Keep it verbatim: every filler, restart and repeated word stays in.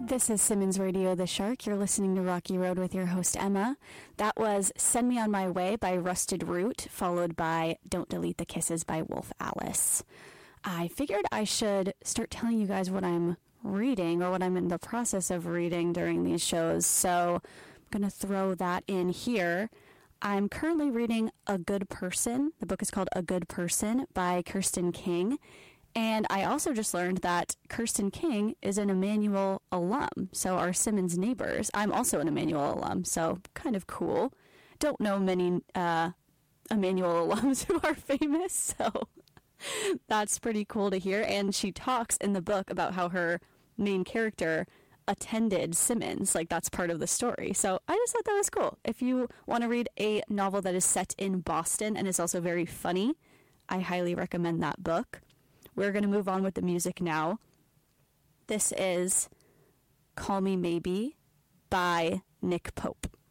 This is Simmons Radio, The Shark. You're listening to Rocky Road with your host, Emma. That was Send Me On My Way by Rusted Root, followed by Don't Delete the Kisses by Wolf Alice. I figured I should start telling you guys what I'm reading or what I'm in the process of reading during these shows, so I'm going to throw that in here. I'm currently reading A Good Person. The book is called A Good Person by Kirsten King. And I also just learned that Kirsten King is an Emmanuel alum, so our Simmons neighbors. I'm also an Emmanuel alum, so kind of cool. Don't know many uh, Emmanuel alums who are famous, so that's pretty cool to hear. And she talks in the book about how her main character attended Simmons, like that's part of the story. So I just thought that was cool. If you want to read a novel that is set in Boston and is also very funny, I highly recommend that book. We're going to move on with the music now. This is Call Me Maybe by Nick Pope.